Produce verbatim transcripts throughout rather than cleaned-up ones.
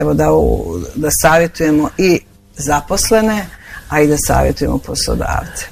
Evo da, u, da savjetujemo i zaposlene, a i da savjetujemo poslodavce.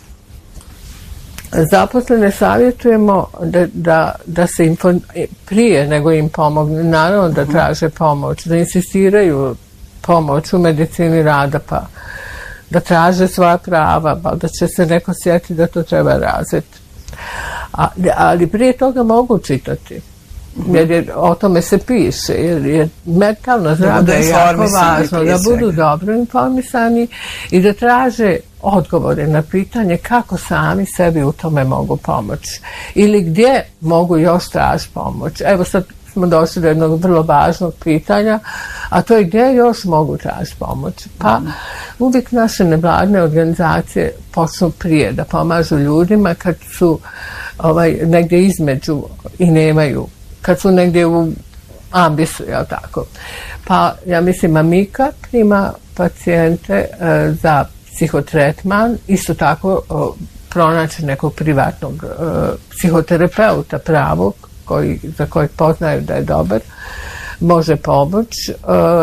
Zaposlene savjetujemo da, da, da se info, prije nego im pomogne, naravno da traže pomoć, da insistiraju pomoć u medicini rada, pa da traže svoja prava, pa da će se neko sjetiti da to treba razviti. A, ali prije toga mogu čitati, jer je, o tome se piše, jer je mentalno zdravlje je jako važno, da budu dobro informisani i da traže odgovore na pitanje kako sami sebi u tome mogu pomoći ili gdje mogu još tražiti pomoć. Evo sad smo došli do jednog vrlo važnog pitanja, a to je gdje još mogu tražiti pomoć. Pa uvijek naše nevladne organizacije počnu prije da pomažu ljudima kad su ovaj, negdje između i nemaju, kad su negdje u ambisu, jel tako. Pa ja mislim Amika prima pacijente e, za psihotretman, isto tako o, pronaći nekog privatnog e, psihoterapeuta pravog koji, za kojeg poznaju da je dobar, može pomoći e,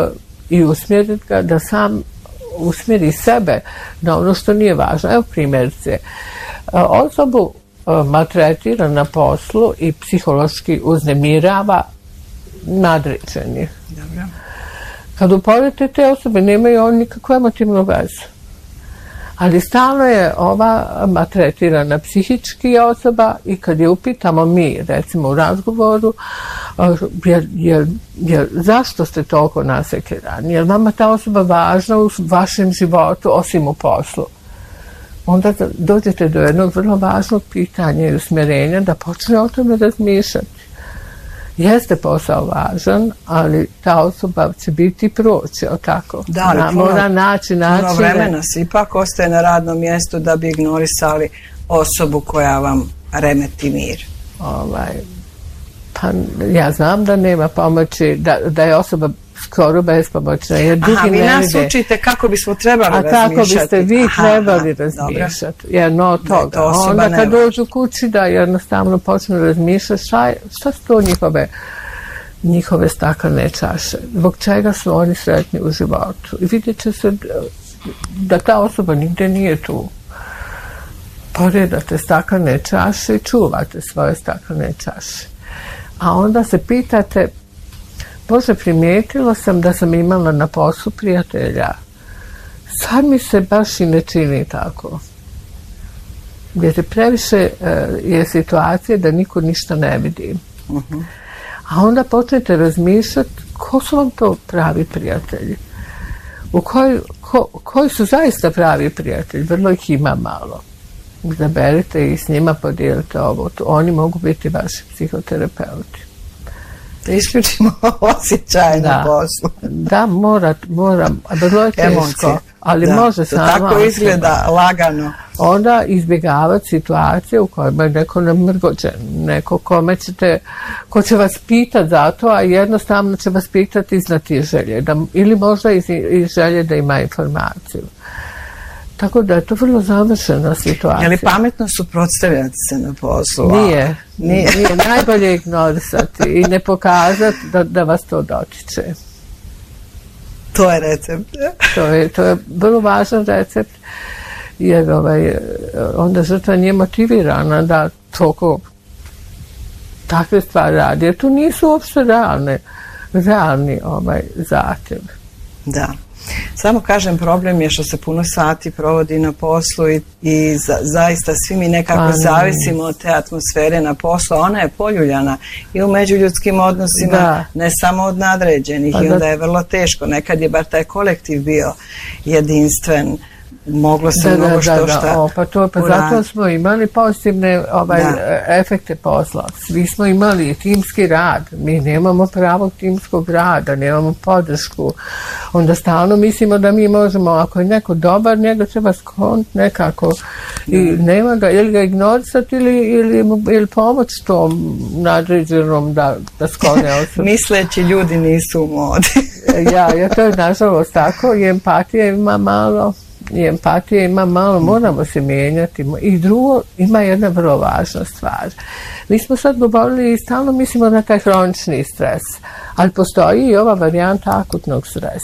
i usmjeriti ga da sam usmjeri sebe na ono što nije važno. Evo primjerice, e, osobu e, maltretira na poslu i psihološki uznemirava nadređeni. Dobro. Kad uporedite te osobe, nemaju oni nikakvu emotivnu vezu. Ali stalno je ova maltretirana psihički osoba i kad je upitamo mi, recimo u razgovoru, jer, jer, jer, zašto ste toliko nasekirani? Je li vama ta osoba važna u vašem životu, osim u poslu? Onda dođete do jednog vrlo važnog pitanja i usmjerenja da počne o tome razmišljati. Jeste posao važan, ali ta osoba će biti proći, o tako. Da, ali Na, puno, mora naći način. Puno vremena se ipak ostaje na radnom mjestu da bi ignorisali osobu koja vam remeti mir. Ovaj, pa ja znam da nema pomoći, da, da je osoba skoro bespomoćna, jer drugi Aha, vi ne nas vide. učite kako bismo trebali A razmišljati. kako biste vi Aha, trebali aha, razmišljati. Jedno od toga. to Onda kad ne dođu kući da jednostavno počnu razmišljati šta, šta su to njihove, njihove staklene čaše. Zbog čega su oni sretni u životu. I vidjet će se da ta osoba nigdje nije tu. Poredate staklene čaše i čuvate svoje staklene čaše. A onda se pitate, Bože, primijetila sam da sam imala na poslu prijatelja. Sad mi se baš i ne čini tako. Jer previše uh, je situacija da niko ništa ne vidi. Uh-huh. A onda počnete razmišljati ko su vam to pravi prijatelji. U koj, ko, koji su zaista pravi prijatelji. Vrlo ih ima malo. Izaberite i s njima podijelite ovo. Oni mogu biti vaši psihoterapeuti. Da isključimo osjećaje na poslu. Da, mora, mora, vrlo je teško, emocije, ali da, može samo. Tako izgleda lagano. Onda izbjegavati situacije u kojima je neko namrgođen, neko kome ćete, ko će vas pitati za to, a jednostavno će vas pitati iz želje, da, ili možda iz, iz želje da ima informaciju. Tako da je to vrlo završena situacija. Je li pametno suprotstavljati se na poslu? Nije. Nije, nije. Najbolje ignorisati i ne pokazati da, da vas to dotiče. To je recept. To je, to je vrlo važan recept, jer ovaj, onda žrtva nije motivirana da toliko takve stvari radi, jer tu nisu uopšte realne, realni ovaj, zahtjev. Da. Samo kažem, problem je što se puno sati provodi na poslu i, i za, zaista svi mi nekako pa, zavisimo od te atmosfere na poslu. Ona je poljuljana i u međuljudskim odnosima, da. Ne samo od nadređenih pa, i onda je vrlo teško. Nekad je bar taj kolektiv bio jedinstven. Moglo se da, mnogo da, što da, šta o, pa to, pa zato smo imali pozitivne ovaj, efekte posla. Svi smo imali timski rad. Mi nemamo pravog timskog rada, nemamo podršku. Onda stalno mislimo da mi možemo, ako je neko dobar, njega treba skloniti nekako. I nema ga, ili ga ignorisati ili, ili, ili pomoći tom nadređenom da, da sklone osobu. Misleći ljudi nisu u modi. ja, ja, to je nažalost tako i empatija ima malo. I empatija ima malo, moramo se mijenjati. I drugo, ima jedna vrlo važna stvar. Mi smo sad govorili i stalno mislimo na taj hronični stres, ali postoji i ova varijanta akutnog stresa.